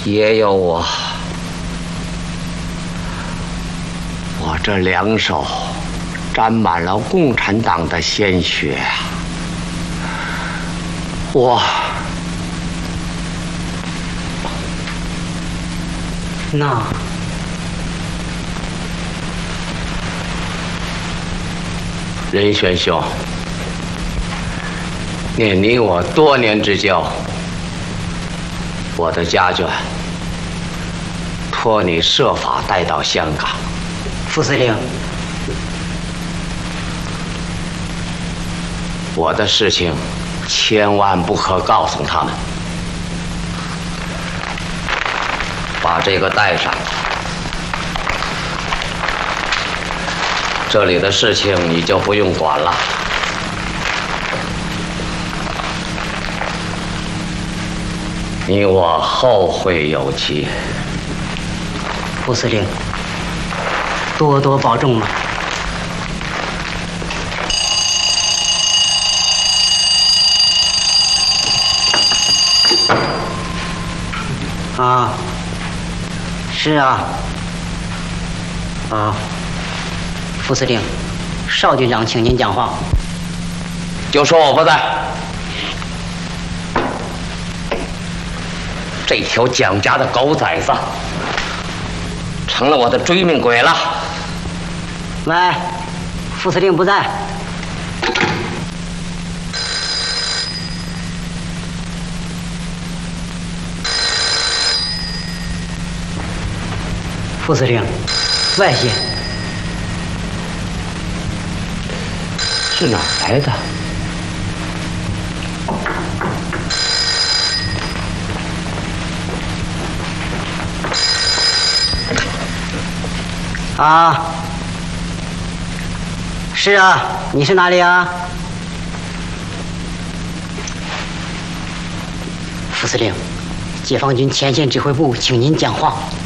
也有我。我这两手沾满了共产党的鲜血啊！ 那任玄兄，念你我多年之交，我的家眷托你设法带到香港。 副司令， 我的事情千万不可告诉他们。把这个带上，这里的事情你就不用管了。你我后会有期。 副司令，多多保重嘛。啊，是啊。啊，副司令，邵军长，请您讲话。 就说我不在。这条蒋家的狗崽子成了我的追命鬼了。 喂，副司令不在。副司令，外线是哪儿来的？ 啊，是啊，你是哪里啊？副司令，解放军前线指挥部，请您讲话。